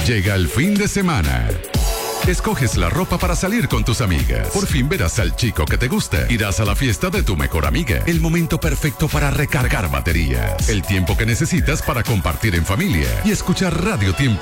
Llega el fin de semana. Escoges la ropa para salir con tus amigas. Por fin verás al chico que te gusta. Irás a la fiesta de tu mejor amiga. El momento perfecto para recargar baterías. El tiempo que necesitas para compartir en familia y escuchar Radio Tiempo